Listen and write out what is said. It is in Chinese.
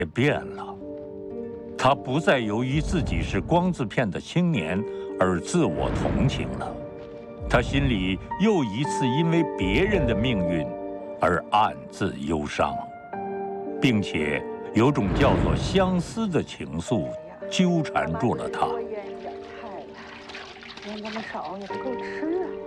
也变了。他不再由于自己是光字片的青年而自我同情了，他心里又一次因为别人的命运而暗自忧伤，并且有种叫做相思的情愫纠缠住了他。 多腌一点菜了，腌这么少也不够吃啊。